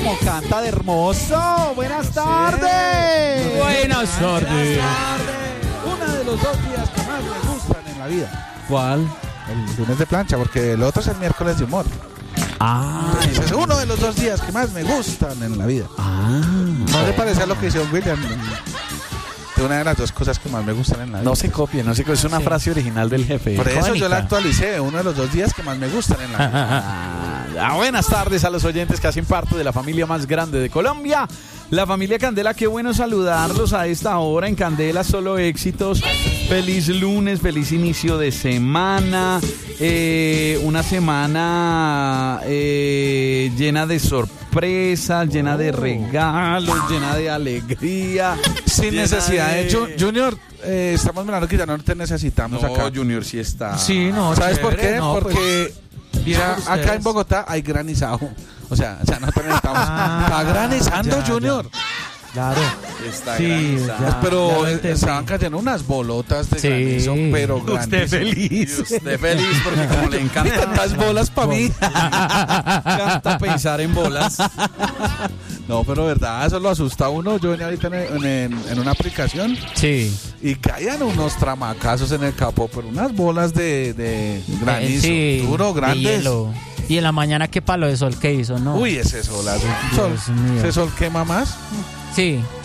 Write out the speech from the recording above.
como canta de hermoso. Buenas tardes. Buenas tardes. Uno de los 2 días que más me gustan en la vida. ¿Cuál? El lunes de plancha, porque el otro es el miércoles de humor. Entonces, es uno de los 2 días que más me gustan en la vida. ¿No le parece a lo que dice William? De una de las 2 cosas que más me gustan en la vida. No se copie, es una frase original del jefe. Por eso Icónica. yo la actualicé, uno de los 2 días que más me gustan en la vida. Buenas tardes a los oyentes que hacen parte de la familia más grande de Colombia, la familia Candela. Qué bueno saludarlos a esta hora en Candela, solo éxitos. Feliz lunes, feliz inicio de semana, una semana llena de sorpresas, llena de regalos, llena de alegría. Sin necesidad de Junior, estamos mirando que ya no te necesitamos acá. Junior sí está. Sí, no, ¿Sabes por qué? no, Porque ya acá en Bogotá hay granizado. O sea, no te necesitamos. Está granizando, ya, Junior. Claro. Está Sí, granizado. ya. Pero lo entendí. estaban cayendo unas bolotas de Sí. granizo, pero Usted grandísimas. feliz. Usted feliz porque como le encanta Tantas bolas para mí. encanta pensar en bolas. No, pero verdad, eso lo asusta a uno. Yo venía ahorita en una aplicación Sí. y caían unos tramacazos en el capó, pero unas bolas de granizo, Sí, duro, de grandes. hielo. Y en la mañana, ¿qué palo de sol que hizo, no? Uy, ese solazo. Dios mío. ¿Ese sol quema más? Sí,